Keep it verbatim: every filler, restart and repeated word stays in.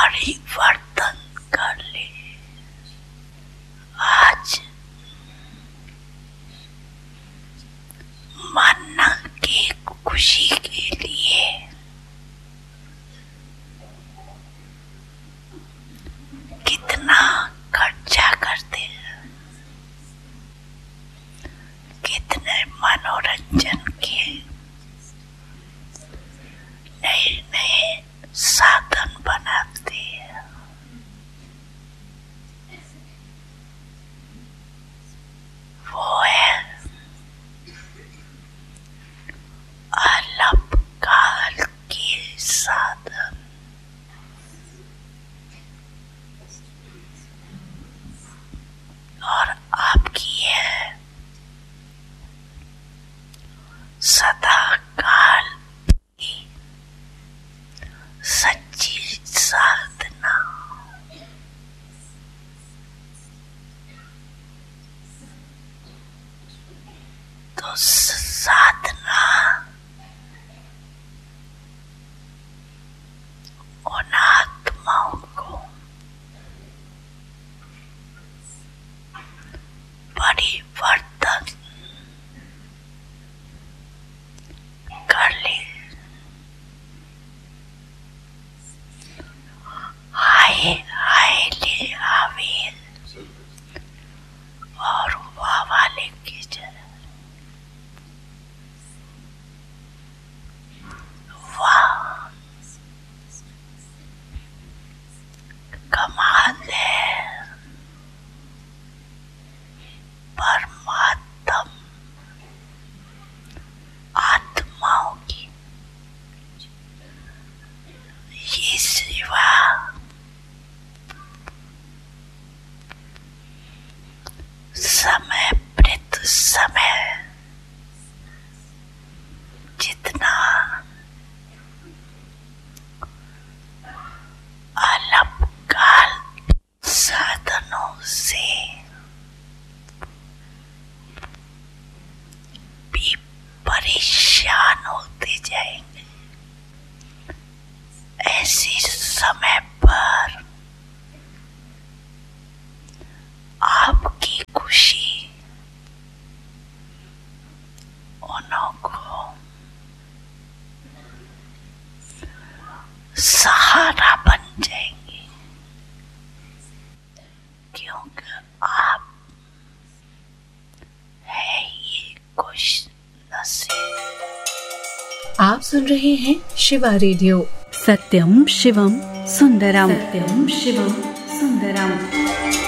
परिवर्तन कर ले। आज मन की खुशी के लिए कितना खर्चा करते हैं, कितने मनोरंजन के नए नए साधन बनाते हैं। वो है अल्पकाल के साधन। और आपकी है सदा काल की सच्ची साधना। तो साधना उन आत्माओं को परिवर्तन कर ले। हाय हाय ले आवे और वाह लेके जाए। वाह कमाल है। परमात्मा आत्माओं की ये सेवा समय प्रति समय जितना अल्पकाल साधनों से भी परेशान होते जाएंगे, ऐसे समय पर आपकी खुशी उन्हों को सहारा बन जाएंगे, क्योंकि आप है ये खुश नसीब। आप सुन रहे हैं शिवा रेडियो। सत्यम शिवम सुंदरम। सत्यम शिवम सुंदरम।